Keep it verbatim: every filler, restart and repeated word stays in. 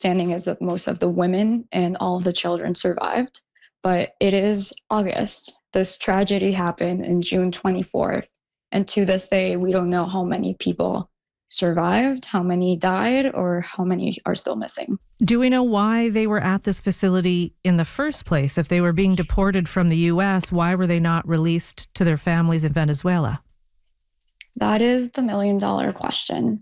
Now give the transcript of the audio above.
understanding is that most of the women and all of the children survived. But it is August. This tragedy happened in June twenty-fourth. And to this day, we don't know how many people survived, how many died, or how many are still missing. Do we know why they were at this facility in the first place? If they were being deported from the U S, why were they not released to their families in Venezuela? That is the million dollar question.